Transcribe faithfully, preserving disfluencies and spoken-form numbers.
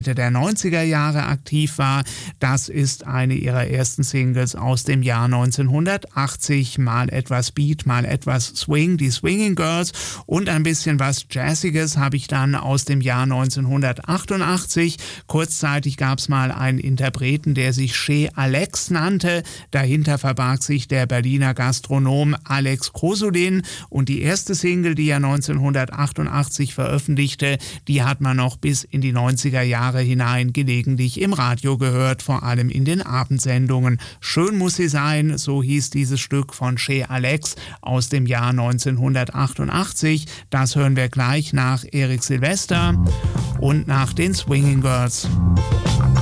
der neunziger Jahre aktiv war. Das ist eine ihrer ersten Singles aus dem Jahr neunzehnhundertachtzig. Mal etwas Beat, mal etwas Swing, die Swinging Girls, und ein bisschen was Jazziges habe ich dann aus dem Jahr neunzehnhundertachtundachtzig. Kurzzeitig gab es mal einen Interpreten, der sich Chez Alex nannte. Dahinter verbarg sich der Berliner Gastronom Alex Kosulin, und die erste Single, die er neunzehnhundertachtundachtzig veröffentlichte, die hat man noch bis in die neunziger Jahre hinein gelegentlich im Radio gehört, vor allem in den Abendsendungen. Schön muss sie sein, so hieß dieses Stück von Chez Alex aus dem Jahr neunzehnhundertachtundachtzig. Das hören wir gleich nach Eric Silvester und nach den Swinging Girls.